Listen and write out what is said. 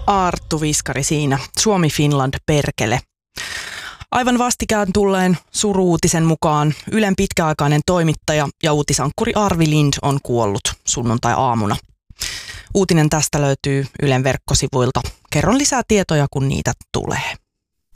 Arttu Viskari siinä. Suomi-Finland perkele. Aivan vastikään tulleen suru-uutisen mukaan Ylen pitkäaikainen toimittaja ja uutisankkuri Arvi Lind on kuollut sunnuntai-aamuna. Uutinen tästä löytyy Ylen verkkosivuilta. Kerron lisää tietoja, kun niitä tulee.